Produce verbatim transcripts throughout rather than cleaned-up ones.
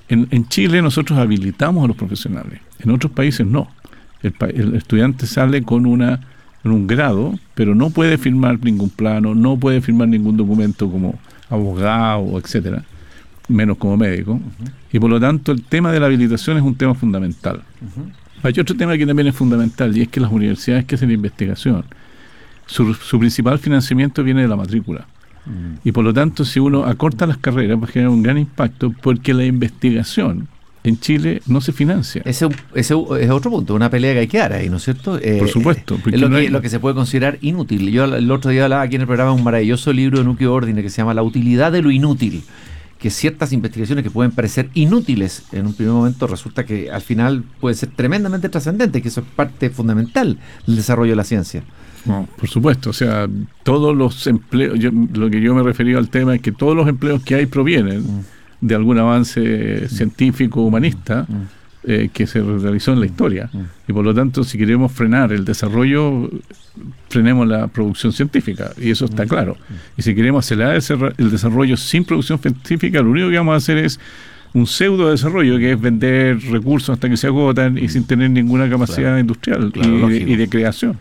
En, en Chile nosotros habilitamos a los profesionales, en otros países no. El, el estudiante sale con una con un grado, pero no puede firmar ningún plano, no puede firmar ningún documento como abogado, etcétera, menos como médico. Uh-huh. Y por lo tanto el tema de la habilitación es un tema fundamental. Uh-huh. Hay otro tema que también es fundamental, y es que las universidades que hacen investigación, su, su principal financiamiento viene de la matrícula. Uh-huh. Y por lo tanto, si uno acorta las carreras, va a generar un gran impacto, porque la investigación en Chile no se financia. Ese, ese es otro punto, una pelea que hay que dar ahí, ¿no es cierto? Eh, Por supuesto. Es lo, no que, hay... lo que se puede considerar inútil. Yo el otro día hablaba aquí en el programa de un maravilloso libro de Nuccio Ordine que se llama La utilidad de lo inútil, que ciertas investigaciones que pueden parecer inútiles en un primer momento resulta que al final puede ser tremendamente trascendente, que eso es parte fundamental del desarrollo de la ciencia. No, por supuesto, o sea, todos los empleos, yo, lo que yo me refería al tema es que todos los empleos que hay provienen mm. de algún avance científico humanista mm. eh, que se realizó en la historia, mm. y por lo tanto si queremos frenar el desarrollo, frenemos la producción científica, y eso está mm. claro, y si queremos acelerar el, el desarrollo sin producción científica, lo único que vamos a hacer es un pseudo desarrollo, que es vender recursos hasta que se agotan y sin tener ninguna capacidad claro. industrial claro, y, y de creación.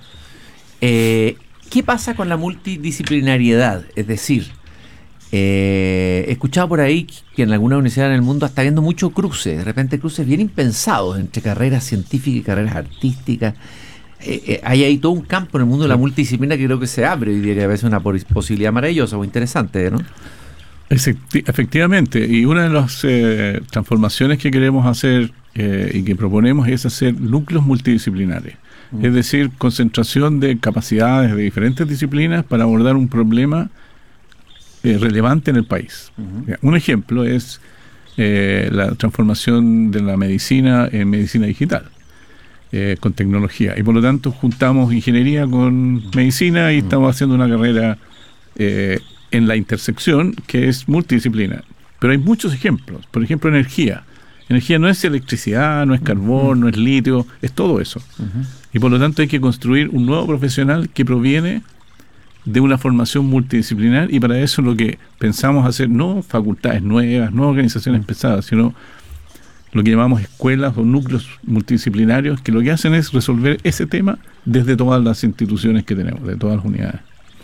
Eh, ¿Qué pasa con la multidisciplinariedad? Es decir, eh, he escuchado por ahí que en alguna universidad en el mundo está habiendo mucho cruce, de repente cruces bien impensados entre carreras científicas y carreras artísticas. Eh, eh, hay ahí todo un campo en el mundo de la multidisciplina que creo que se abre hoy día, que a veces es una posibilidad maravillosa o interesante, ¿no? Efectivamente, y una de las eh, transformaciones que queremos hacer eh, y que proponemos es hacer núcleos multidisciplinares. Es decir, concentración de capacidades de diferentes disciplinas para abordar un problema eh, relevante en el país. Uh-huh. Un ejemplo es eh, la transformación de la medicina en medicina digital, eh, con tecnología. Y por lo tanto juntamos ingeniería con medicina y uh-huh. estamos haciendo una carrera eh, en la intersección que es multidisciplina. Pero hay muchos ejemplos. Por ejemplo, energía. Energía no es electricidad, no es carbón, uh-huh. no es litio, es todo eso. Uh-huh. Y por lo tanto hay que construir un nuevo profesional que proviene de una formación multidisciplinar, y para eso lo que pensamos hacer, no facultades nuevas, no organizaciones uh-huh. pesadas, sino lo que llamamos escuelas o núcleos multidisciplinarios, que lo que hacen es resolver ese tema desde todas las instituciones que tenemos, de todas las unidades.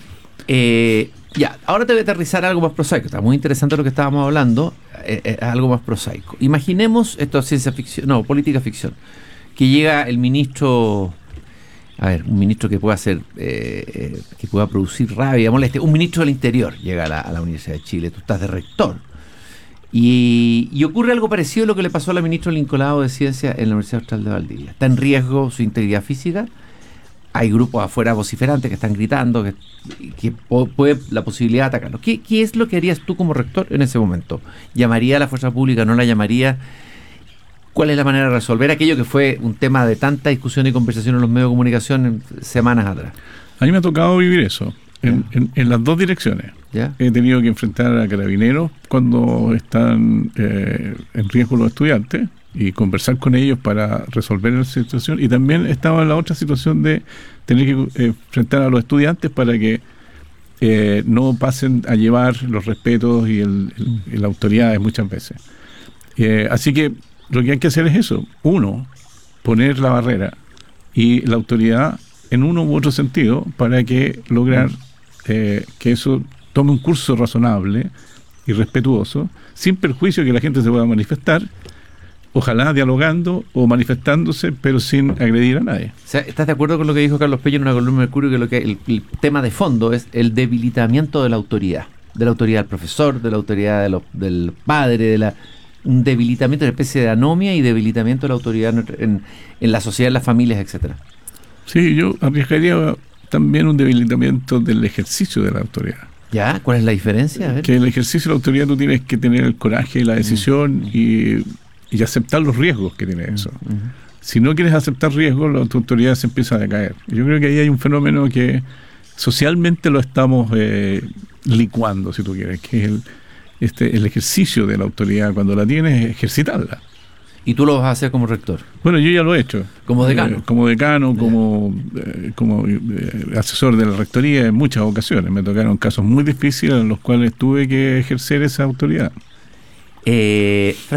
Eh, ya, ahora te voy a aterrizar algo más prosaico. Está muy interesante lo que estábamos hablando, eh, eh, algo más prosaico. Imaginemos, esto es ciencia ficción, no, política ficción, que llega el ministro, a ver, un ministro que pueda hacer, eh, eh, que pueda producir rabia, molestia, un ministro del Interior llega a la, a la Universidad de Chile, tú estás de rector, y, y ocurre algo parecido a lo que le pasó a la ministra del Vinculado de Ciencia en la Universidad Austral de Valdivia. Está en riesgo su integridad física. Hay grupos afuera vociferantes que están gritando que, que puede la posibilidad de atacarlo. ¿Qué, ¿Qué es lo que harías tú como rector en ese momento? ¿Llamaría a la fuerza pública? ¿No la llamaría? ¿Cuál es la manera de resolver aquello que fue un tema de tanta discusión y conversación en los medios de comunicación en semanas atrás? A mí me ha tocado vivir eso, en, en, en las dos direcciones. ¿Ya? He tenido que enfrentar a carabineros cuando están eh, en riesgo los estudiantes, y conversar con ellos para resolver la situación, y también estaba en la otra situación de tener que eh, enfrentar a los estudiantes para que eh, no pasen a llevar los respetos y, el, el, y las autoridades muchas veces. Eh, así que lo que hay que hacer es eso, uno, poner la barrera y la autoridad en uno u otro sentido para que lograr eh, que eso tome un curso razonable y respetuoso, sin perjuicio que la gente se pueda manifestar, ojalá dialogando o manifestándose, pero sin agredir a nadie. O sea, ¿estás de acuerdo con lo que dijo Carlos Pello en una columna de Mercurio, que lo que el, el tema de fondo es el debilitamiento de la autoridad, de la autoridad del profesor, de la autoridad de lo, del padre, de la un debilitamiento, una especie de anomia y debilitamiento de la autoridad en, en, en la sociedad, en las familias, etcétera? Sí, yo arriesgaría también un debilitamiento del ejercicio de la autoridad. ¿Ya? ¿Cuál es la diferencia? A ver. Que el ejercicio de la autoridad tú tienes que tener el coraje y la decisión mm. y y aceptar los riesgos que tiene eso. Uh-huh. Si no quieres aceptar riesgos, la, tu autoridad se empieza a decaer. Yo creo que ahí hay un fenómeno que socialmente lo estamos eh, licuando, si tú quieres, que es el, este, el ejercicio de la autoridad. Cuando la tienes, ejercitarla. ¿Y tú lo vas a hacer como rector? Bueno, yo ya lo he hecho. ¿Como decano? Eh, como decano, como, eh, como eh, asesor de la rectoría en muchas ocasiones. Me tocaron casos muy difíciles en los cuales tuve que ejercer esa autoridad. Eh,